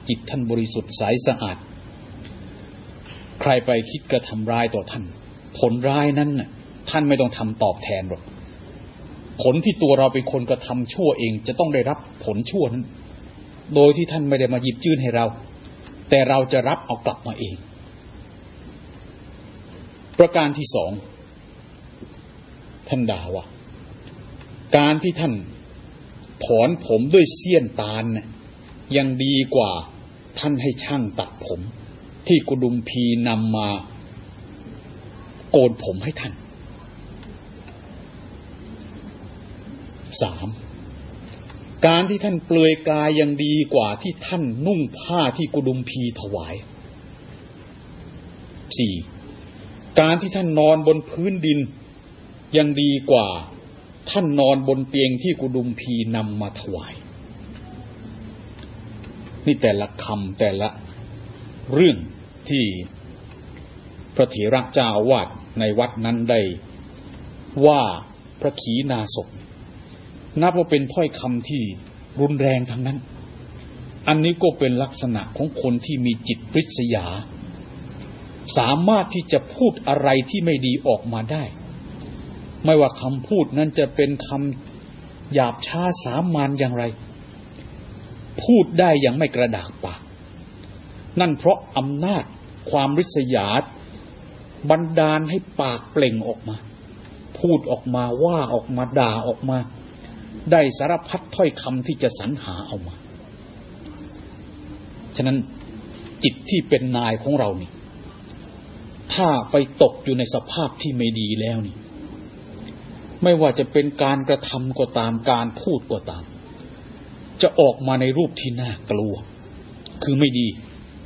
จิตท่านบริสุทธิ์ใสสะอาดใครไปคิดกระทำร้ายต่อท่านผลร้ายนั้นน่ะท่านไม่ต้องทำตอบแทนหรอกผลที่ตัวเราเป็นคนกระทำชั่วเองจะต้องได้รับผลชั่วนั้นโดยที่ท่านไม่ได้มาหยิบยื่นให้เราแต่เราจะรับเอากลับมาเองประการที่สองท่านด่าว่าการที่ท่านถอนผมด้วยเสี้ยนตาลเนี่ยยังดีกว่าท่านให้ช่างตัดผมที่กุดุมพีนำมาโกนผมให้ท่าน3การที่ท่านเปลือยกายยังดีกว่าที่ท่านนุ่งผ้าที่กุดุมพีถวาย4การที่ท่านนอนบนพื้นดินยังดีกว่าท่านนอนบนเตียงที่กุดุมพีนำมาถวายนี่แต่ละคำแต่ละเรื่องที่พระเถระเจ้าอาวาสในวัดนั้นได้ว่าพระขีณาสพนับว่าเป็นถ้อยคำที่รุนแรงทั้งนั้นอันนี้ก็เป็นลักษณะของคนที่มีจิตริษยาสามารถที่จะพูดอะไรที่ไม่ดีออกมาได้ไม่ว่าคำพูดนั้นจะเป็นคำหยาบช้าสามัญอย่างไรพูดได้อย่างไม่กระดากปากนั่นเพราะอำนาจความริษยาบันดาลให้ปากเปล่งออกมาพูดออกมาว่าออกมาด่าออกมาได้สารพัดถ้อยคำที่จะสรรหาเอามาฉะนั้นจิตที่เป็นนายของเรานี่ถ้าไปตกอยู่ในสภาพที่ไม่ดีแล้วนี่ไม่ว่าจะเป็นการกระทำก็ตามการพูดก็ตามจะออกมาในรูปที่น่ากลัวคือไม่ดี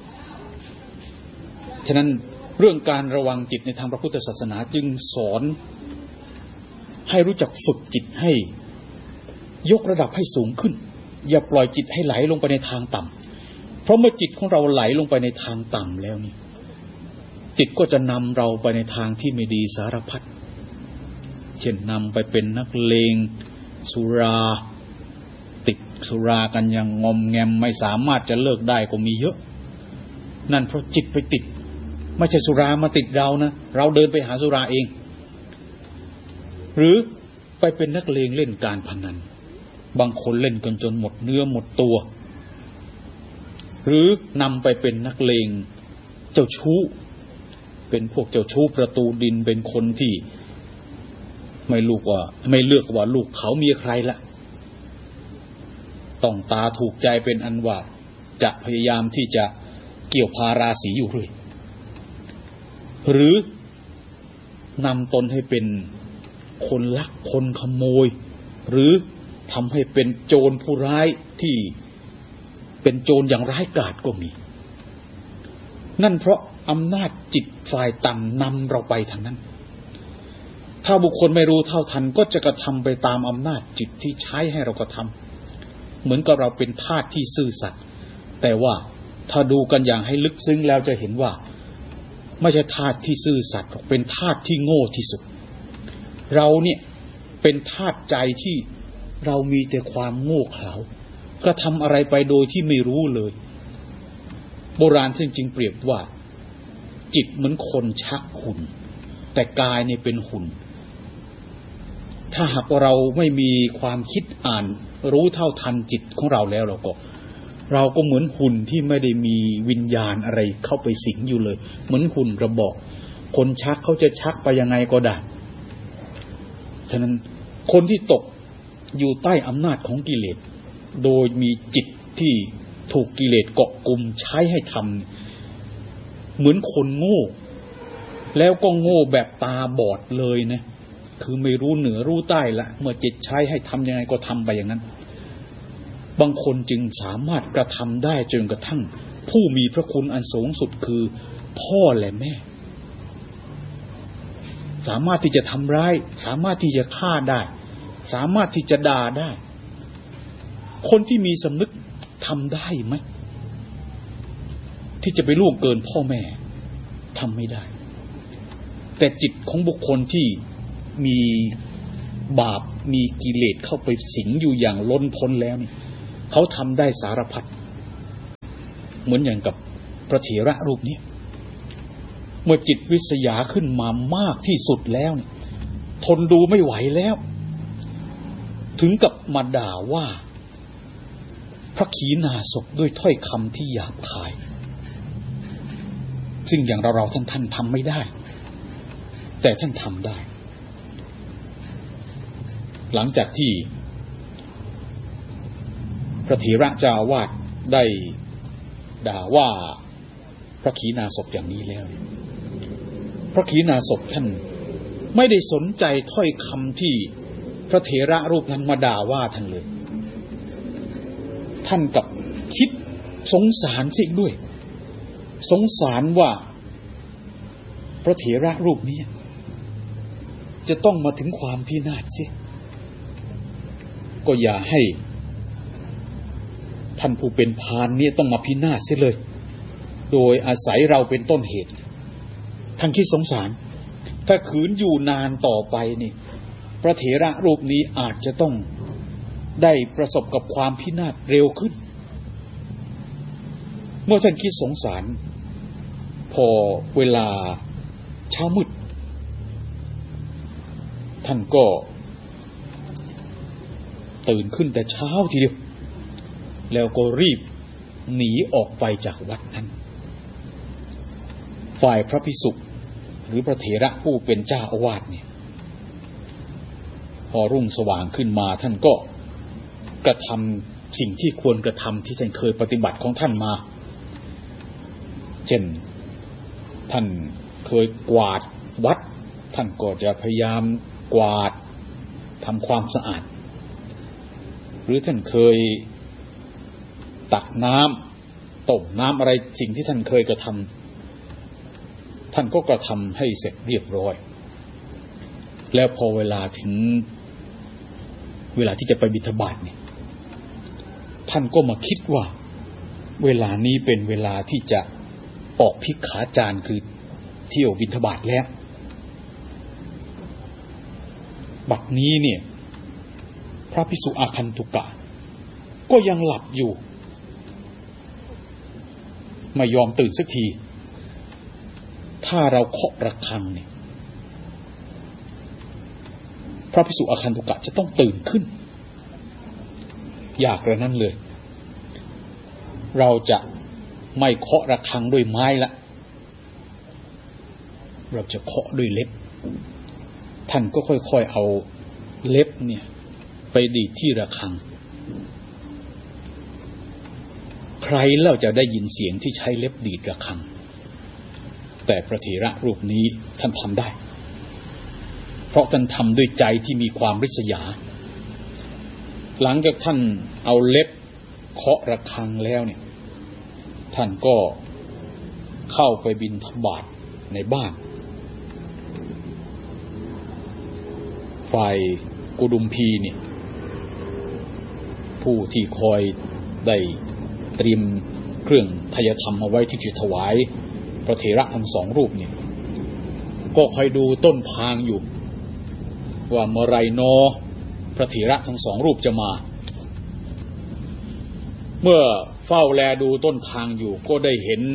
ฉะนั้นเรื่องการระวังจิตในทางพระพุทธศาสนาจึงสอนให้รู้จักฝึกจิตให้ยกระดับให้สูงขึ้นอย่าปล่อยจิตให้ไหลลงไปในทางต่ำเพราะเมื่อจิตของเราไหลลงไปในทางต่ำแล้วนี่จิตก็จะนำเราไปในทางที่ไม่ดีสารพัดเช่นนำไปเป็นนักเลงสุราติดสุรากันอย่างงอมแงมไม่สามารถจะเลิกได้ก็มีเยอะนั่นเพราะจิตไปติดไม่ใช่สุรามาติดเรานะเราเดินไปหาสุราเองหรือไปเป็นนักเลงเล่นการพนันบางคนเล่นกันจนหมดเนื้อหมดตัวหรือนำไปเป็นนักเลงเจ้าชู้เป็นพวกเจ้าชู้ประตูดินเป็นคนที่ไม่เลือกว่าลูกเขามีใครละต้องตาถูกใจเป็นอันว่าจะพยายามที่จะเกี่ยวพาราศีอยู่เรื่อยหรือนำตนให้เป็นคนลักคนขโมยหรือทำให้เป็นโจรผู้ร้ายที่เป็นโจรอย่างร้ายกาจก็มีนั่นเพราะอำนาจจิตฝ่ายต่ำนำเราไปทางนั้นถ้าบุคคลไม่รู้เท่าทันก็จะกระทำไปตามอำนาจจิตที่ใช้ให้เรากระทำเหมือนกับเราเป็นทาสที่ซื่อสัตย์แต่ว่าถ้าดูกันอย่างให้ลึกซึ้งแล้วจะเห็นว่าไม่ใช่ทาสที่ซื่อสัตย์เป็นทาสที่โง่ที่สุดเราเนี่ยเป็นทาสใจที่เรามีแต่ความโง่เขลากระทำอะไรไปโดยที่ไม่รู้เลยโบราณจึงเปรียบว่าจิตเหมือนคนชักหุ่นแต่กายเนี่ยเป็นหุ่นถ้าหากว่าเราไม่มีความคิดอ่านรู้เท่าทันจิตของเราแล้วเราก็เหมือนหุ่นที่ไม่ได้มีวิญญาณอะไรเข้าไปสิงอยู่เลยเหมือนหุ่นกระบอกคนชักเขาจะชักไปยังไงก็ได้ฉะนั้นคนที่ตกอยู่ใต้อำนาจของกิเลสโดยมีจิตที่ถูกกิเลสเกาะกุมใช้ให้ทำเหมือนคนโง่แล้วก็โง่แบบตาบอดเลยนะคือไม่รู้เหนือรู้ใต้ละเมื่อจิตใช้ให้ทำยังไงก็ทำไปอย่างนั้นบางคนจึงสามารถกระทำได้จนกระทั่งผู้มีพระคุณอันสูงสุดคือพ่อและแม่สามารถที่จะทำร้ายสามารถที่จะฆ่าได้สามารถที่จะด่าได้คนที่มีสำนึกทำได้ไหมที่จะไปล่วงเกินพ่อแม่ทำไม่ได้แต่จิตของบุคคลที่มีบาปมีกิเลสเข้าไปสิงอยู่อย่างล้นพ้นแล้วนี่เขาทำได้สารพัดเหมือนอย่างกับพระเถระรูปนี้เมื่อจิตริษยาขึ้นมามากที่สุดแล้วเนี่ยทนดูไม่ไหวแล้วถึงกับมาด่าว่าพระขีณาสพด้วยถ้อยคำที่หยาบคายซึ่งอย่างเราท่านทำไม่ได้แต่ท่านทำได้หลังจากที่พระเถระเจ้าอาวาสได้ด่าว่าพระขีณาสพอย่างนี้แล้วพระขีณาสพท่านไม่ได้สนใจถ้อยคำที่พระเถระรูปนั้นมาด่าว่าท่านเลยท่านกับคิดสงสารสิด้วยสงสารว่าพระเถระรูปนี้จะต้องมาถึงความพินาศสิก็อย่าให้ท่านผู้เป็นพาลเนี่ยต้องมาพินาศเสียเลยโดยอาศัยเราเป็นต้นเหตุท่านคิดสงสารถ้าขืนอยู่นานต่อไปนี่พระเถระรูปนี้อาจจะต้องได้ประสบกับความพินาศเร็วขึ้นเมื่อท่านคิดสงสารพอเวลาเช้ามืดท่านก็ตื่นขึ้นแต่เช้าทีเดียวแล้วก็รีบหนีออกไปจากวัดนั้นฝ่ายพระภิกษุหรือพระเถระผู้เป็นเจ้าอาวาสเนี่ยพอรุ่งสว่างขึ้นมาท่านก็กระทำสิ่งที่ควรกระทำที่ท่านเคยปฏิบัติของท่านมาเช่นท่านเคยกวาดวัดท่านก็จะพยายามกวาดทำความสะอาดหรือท่านเคยตักน้ำต้มน้ำอะไรสิ่งที่ท่านเคยกระทำท่านก็กระทำให้เสร็จเรียบร้อยแล้วพอเวลาถึงเวลาที่จะไปบิณฑบาตเนี่ยท่านก็มาคิดว่าเวลานี้เป็นเวลาที่จะออกภิกขาจารคือเที่ยวบิณฑบาตแล้วบัดนี้เนี่ยพระภิกษุอาคันตุกะก็ยังหลับอยู่ไม่ยอมตื่นสักทีถ้าเราเคาะระฆังเนี่ยพระภิกษุอาคันตุกะจะต้องตื่นขึ้นอยากกระนั้นเลยเราจะไม่เคาะระฆังด้วยไม้ละเราจะเคาะด้วยเล็บท่านก็ค่อยๆเอาเล็บเนี่ยไปดีดที่ระฆังใครเล่าจะได้ยินเสียงที่ใช้เล็บดีดระฆังแต่พระเถระรูปนี้ท่านทำได้เพราะท่านทำด้วยใจที่มีความริษยาหลังจากท่านเอาเล็บเคาะระฆังแล้วเนี่ยท่านก็เข้าไปบิณฑบาตในบ้านฝ่ายกุดุมพีเนี่ยผู้ที่คอยได้เตรียมเครื่องทายธรรมเอาไว้ที่จะถวายพระเถระทั้งสองรูปเนี่ยก็คอยดูต้นทางอยู่ว่าเมื่อไรนอพระเถระทั้งสองรูปจะมาเมื่อเฝ้าแลดูต้นทางอยู่ก็ได้เห็น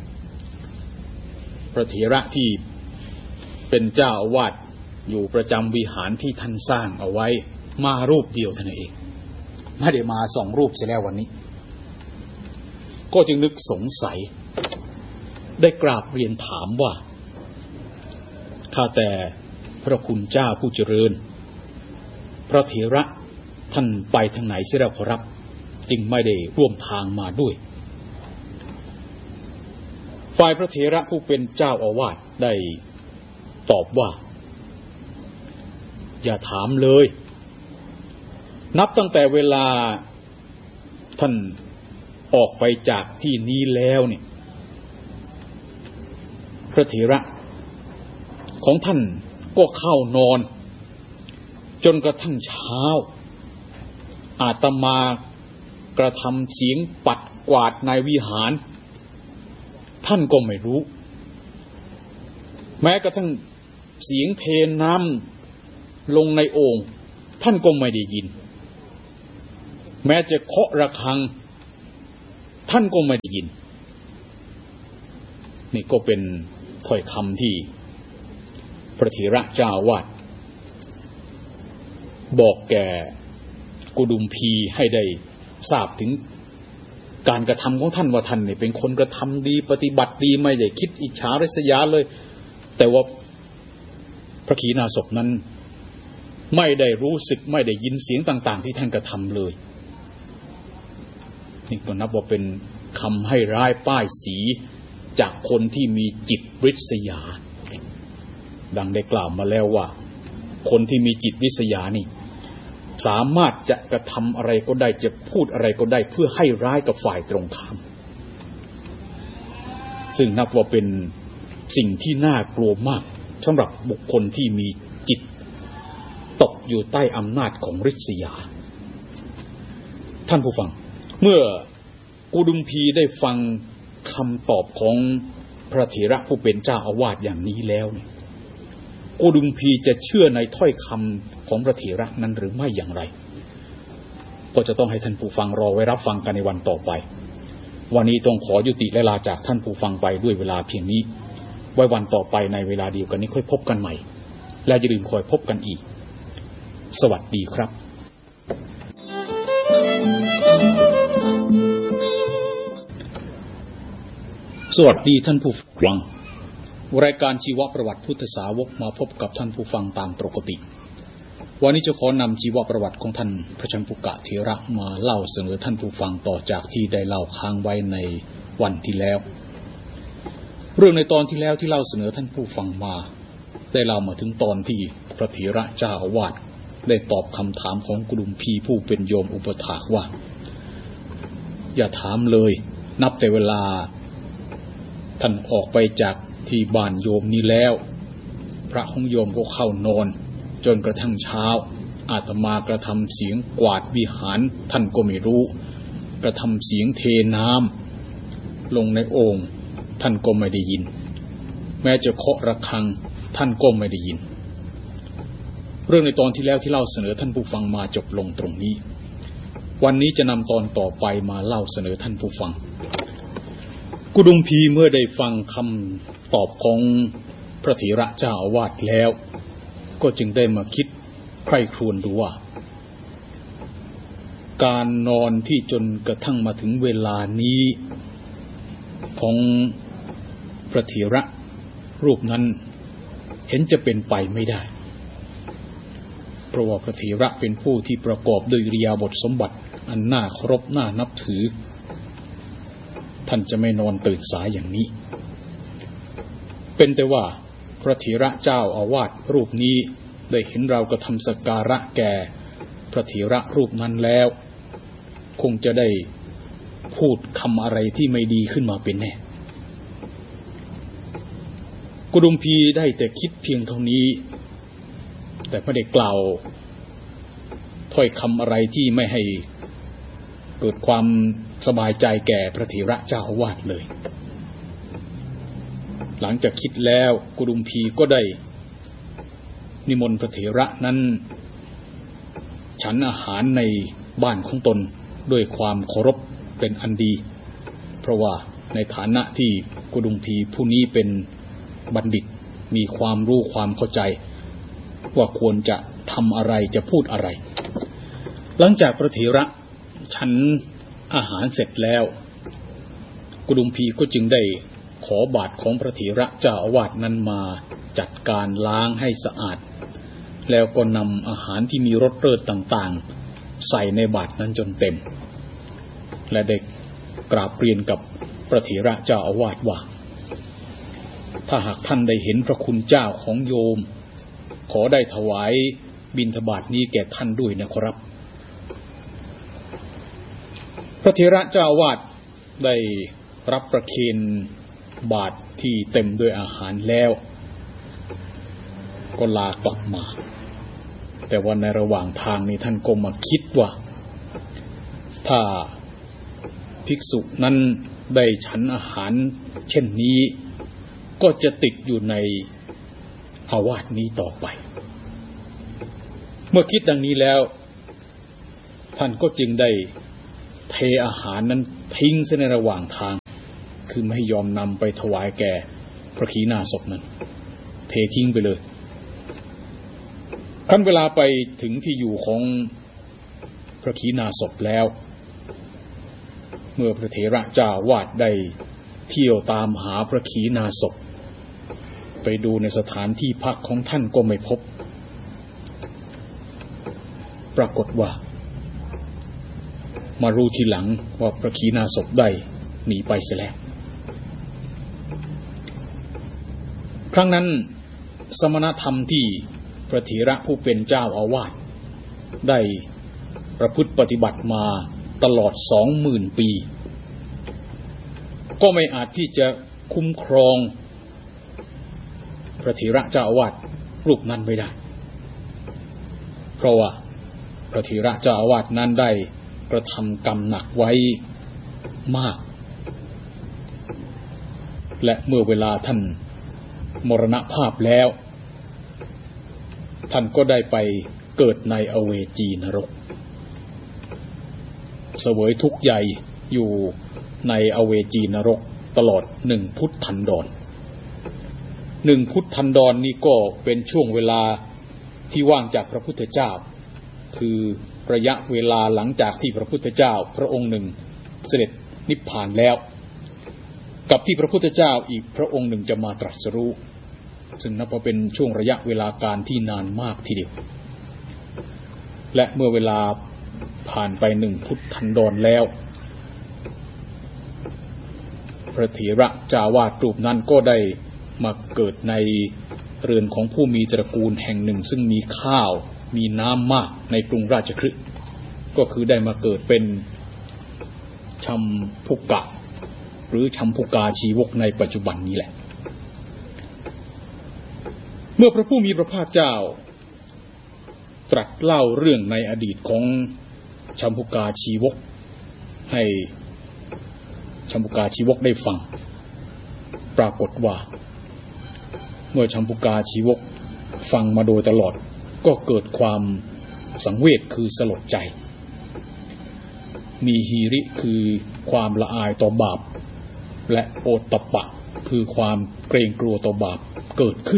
พระเถระที่เป็นเจ้าอาวาสอยู่ประจำวิหารที่ท่านสร้างเอาไว้มารูปเดียวเท่านั้นเองไม่ได้มาสองรูปเสียแล้ววันนี้ก็จึงนึกสงสัยได้กราบเรียนถามว่าข้าแต่พระคุณเจ้าผู้เจริญพระเถระท่านไปทางไหนเสียแล้วขอรับจึงไม่ได้ร่วมทางมาด้วยฝ่ายพระเถระผู้เป็นเจ้าอาวาสได้ตอบว่าอย่าถามเลยนับตั้งแต่เวลาท่านออกไปจากที่นี้แล้วเนี่ยพระเถระของท่านก็เข้านอนจนกระทั่งเช้าอาตมากระทำเสียงปัดกวาดในวิหารท่านก็ไม่รู้แม้กระทั่งเสียงเทน้ำลงในโอ่งท่านก็ไม่ได้ยินแม้จะเคาะระฆังท่านก็ไม่ได้ยินนี่ก็เป็นถ้อยคำที่พระเถระเจ้าอาวาสบอกแก่กุดุมพีให้ได้ทราบถึงการกระทำของท่านว่าท่านเนี่ยเป็นคนกระทำดีปฏิบัติดีไม่ได้คิดอิจฉาริษยาเลยแต่ว่าพระขีณาสพนั้นไม่ได้รู้สึกไม่ได้ยินเสียงต่างๆที่ท่านกระทำเลยนี่ก็นับว่าเป็นคำให้ร้ายป้ายสีจากคนที่มีจิตริษยาดังได้กล่าวมาแล้วว่าคนที่มีจิตริษยานี่สามารถจะกระทำอะไรก็ได้จะพูดอะไรก็ได้เพื่อให้ร้ายกับฝ่ายตรงข้ามซึ่งนับว่าเป็นสิ่งที่น่ากลัวมากสำหรับบุคคลที่มีจิตตกอยู่ใต้อำนาจของริษยาท่านผู้ฟังเมื่อกุดุมพีได้ฟังคำตอบของพระเถระผู้เป็นเจ้าอาวาสอย่างนี้แล้วเนี่ยกุดุมพีจะเชื่อในถ้อยคำของพระเถระนั้นหรือไม่อย่างไรก็จะต้องให้ท่านผู้ฟังรอไว้รับฟังกันในวันต่อไปวันนี้ต้องขอยุติและลาจากท่านผู้ฟังไปด้วยเวลาเพียงนี้ไว้วันต่อไปในเวลาเดียวกันนี้ค่อยพบกันใหม่และอย่าลืมคอยพบกันอีกสวัสดีครับสวัสดีท่านผู้ฟังรายการชีวประวัติพุทธสาวกมาพบกับท่านผู้ฟังตามปกติวันนี้จะขอนำชีวประวัติของท่านพระชัมพุกะเถระมาเล่าเสนอท่านผู้ฟังต่อจากที่ได้เล่าค้างไว้ในวันที่แล้วเรื่องในตอนที่แล้วที่เล่าเสนอท่านผู้ฟังมาได้เล่ามาถึงตอนที่พระเถระเจ้าอาวาสได้ตอบคำถามของกุดุมพีผู้เป็นโยมอุปถากว่าอย่าถามเลยนับแต่เวลาท่านออกไปจากที่บ้านโยมนี้แล้วพระของโยมก็เข้านอนจนกระทั่งเช้าอาตมากระทำเสียงกวาดวิหารท่านก็ไม่รู้กระทำเสียงเทน้ำลงในโอ่งท่านก็ไม่ได้ยินแม้จะเคาะระฆังท่านก็ไม่ได้ยินเรื่องในตอนที่แล้วที่เล่าเสนอท่านผู้ฟังมาจบลงตรงนี้วันนี้จะนำตอนต่อไปมาเล่าเสนอท่านผู้ฟังกุดุมพีเมื่อได้ฟังคำตอบของพระเถระเจ้าอาวาสแล้วก็จึงได้มาคิดใคร่ครวญดูว่าการนอนที่จนกระทั่งมาถึงเวลานี้ของพระเถระรูปนั้นเห็นจะเป็นไปไม่ได้เพราะว่าพระเถระเป็นผู้ที่ประกอบด้วยอิริยาบถสมบัติอันน่าเคารพน่านับถือท่านจะไม่นอนตื่นสายอย่างนี้เป็นแต่ว่าพระเถระเจ้าอาวาสรูปนี้ได้เห็นเรากระทำสักการะแก่พระเถระรูปนั้นแล้วคงจะได้พูดคำอะไรที่ไม่ดีขึ้นมาเป็นแน่กุดุมพีได้แต่คิดเพียงเท่านี้แต่ไม่ได้กล่าวถ้อยคำอะไรที่ไม่ให้เกิดความสบายใจแก่พระเถระเจ้าอาวาสเลยหลังจากคิดแล้วกุดุมพีก็ได้นิมนต์พระเถระนั้นฉันอาหารในบ้านของตนด้วยความเคารพเป็นอันดีเพราะว่าในฐานะที่กุดุมพีผู้นี้เป็นบัณฑิตมีความรู้ความเข้าใจว่าควรจะทำอะไรจะพูดอะไรหลังจากพระเถระฉันอาหารเสร็จแล้วกุดุมพีก็จึงได้ขอบาตรของพระเถระเจ้าอาวาสนั้นมาจัดการล้างให้สะอาดแล้วก็นำอาหารที่มีรสเลิศต่างๆใส่ในบาตรนั้นจนเต็มและได้กราบเรียนกับพระเถระเจ้าอาวาสว่าถ้าหากท่านได้เห็นพระคุณเจ้าของโยมขอได้ถวายบิณฑบาตนี้แก่ท่านด้วยนะครับพระเถระเจ้าอาวาสได้รับประเคนบาตรที่เต็มด้วยอาหารแล้วก็ลากลับมาแต่ว่าในระหว่างทางนี้ท่านก็มาคิดว่าถ้าภิกษุนั้นได้ฉันอาหารเช่นนี้ก็จะติดอยู่ในอาวาสนี้ต่อไปเมื่อคิดดังนี้แล้วท่านก็จึงได้เทอาหารนั้นทิ้งเสียในระหว่างทางคือไม่ยอมนำไปถวายแก่พระขีณาสพนั้นเททิ้งไปเลยครั้นเวลาไปถึงที่อยู่ของพระขีณาสพแล้วเมื่อพระเถระเจ้าวาดได้เที่ยวตามหาพระขีณาสพไปดูในสถานที่พักของท่านก็ไม่พบปรากฏว่ามารู้ทีหลังว่าพระขีณาสพได้หนีไปเสียแล้วครั้งนั้นสมณธรรมที่พระเถระผู้เป็นเจ้าอาวาสได้ประพฤติปฏิบัติมาตลอด 20,000 ปีก็ไม่อาจที่จะคุ้มครองพระเถระเจ้าอาวาสรูปนั้นไม่ได้เพราะว่าพระเถระเจ้าอาวาสนั้นได้กระทำกรรมหนักไว้มากและเมื่อเวลาท่านมรณภาพแล้วท่านก็ได้ไปเกิดในอเวจีนรกเสวยทุกข์ใหญ่อยู่ในอเวจีนรกตลอด1 พุทธันดร1 พุทธันดรนี้ก็เป็นช่วงเวลาที่ว่างจากพระพุทธเจ้าคือระยะเวลาหลังจากที่พระพุทธเจ้าพระองค์หนึ่งเสด็จนิพพานแล้วกับที่พระพุทธเจ้าอีกพระองค์หนึ่งจะมาตรัสรู้ซึ่งนับว่าเป็นช่วงระยะเวลาการที่นานมากทีเดียวและเมื่อเวลาผ่านไป1 พุทธันดรแล้วพระเถระเจ้าอาวาสรูปนั้นก็ได้มาเกิดในเรือนของผู้มีตระกูลแห่งหนึ่งซึ่งมีข้าวมีน้ำมากในกรุงราชคฤห์ก็คือได้มาเกิดเป็นชัมพุกะหรือชัมพุกาชีวกในปัจจุบันนี้แหละเมื่อพระผู้มีพระภาคเจ้าตรัสเล่าเรื่องในอดีตของชัมพุกาชีวกให้ชัมพุกาชีวกได้ฟังปรากฏว่าเมื่อชัมพุกาชีวกฟังมาโดยตลอดก็เกิดความสังเวชคือสลดใจมีหีริคือความละอายต่อบาปและโอตตัปปะคือความเกรงกลัวต่อบาปเกิดขึ้น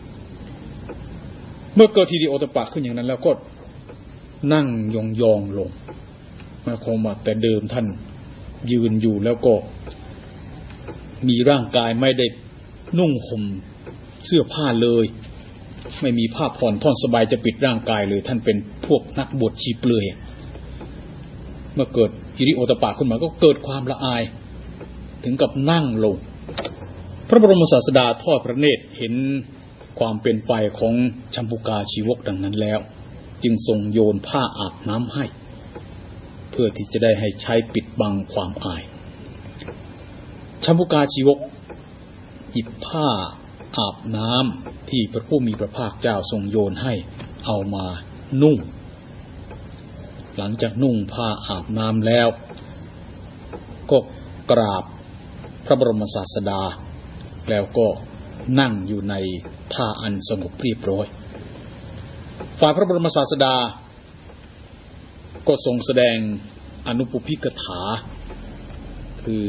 เมื่อเกิดทีเดียวโอตตัปปะขึ้นอย่างนั้นแล้วก็นั่งยองๆลงหมายความว่าแต่เดิมท่านยืนอยู่แล้วก็มีร่างกายไม่ได้นุ่งห่มเสื้อผ้าเลยไม่มีผ้าผ่อนท่อนสบายจะปิดร่างกายเลยท่านเป็นพวกนักบวชชีเปลือยเมื่อเกิดหิริโอตตัปปะขึ้นมาก็เกิดความละอายถึงกับนั่งลงพระบรมศาสดาทอดพระเนตรเห็นความเป็นไปของชัมพุกาชีวกดังนั้นแล้วจึงทรงโยนผ้าอาบน้ำให้เพื่อที่จะได้ให้ใช้ปิดบังความอายชัมพุกาชีวกหยิบผ้าอาบน้ำที่พระผู้มีพระภาคเจ้าทรงโยนให้เอามานุ่งหลังจากนุ่งผ้าอาบน้ำแล้วก็กราบพระบรมศาสดาแล้วก็นั่งอยู่ในท่าอันสงบเรียบร้อยฝ่ายพระบรมศาสดาก็ทรงแสดงอนุปุพพิกถาคือ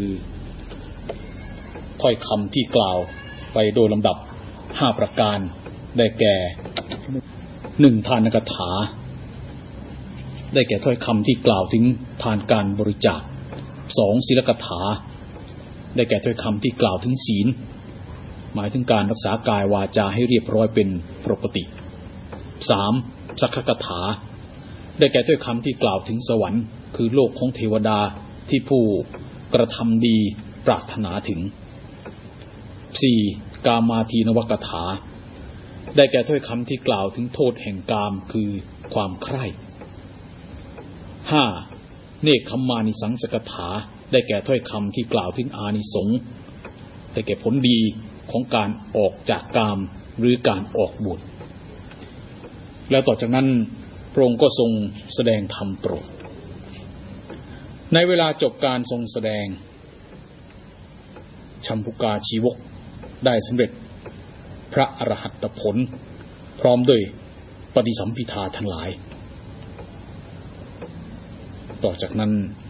ถ้อยคำที่กล่าวไปโดยลำดับ5 ประการได้แก่ 1. ทานกถาได้แก่ถ้อยคำที่กล่าวถึงทานการบริจาค 2. ศีลกถาได้แก่ถ้อยคำที่กล่าวถึงศีลหมายถึงการรักษากายวาจาให้เรียบร้อยเป็นปกติ 3. สักขกถาได้แก่ถ้อยคำที่กล่าวถึงสวรรค์คือโลกของเทวดาที่ผู้กระทำดีปรารถนาถึง 4. กามาทีนวกถาได้แก่ถ้อยคำที่กล่าวถึงโทษแห่งกามคือความใคร่ 5. เนกขัมมานิสังสกถาได้แก่ถ้อยคำที่กล่าวถึงอานิสงส์ได้แก่ผลดีของการออกจากกามหรือการออกบวชแล้วต่อจากนั้นพระองค์ก็ทรงแสดงธรรมโปรดในเวลาจบการทรงแสดงชัมพุกาชีวกได้สำเร็จพระอรหัตผลพร้อมด้วยปฏิสัมภิทาทั้งหลายต่อจากนั้น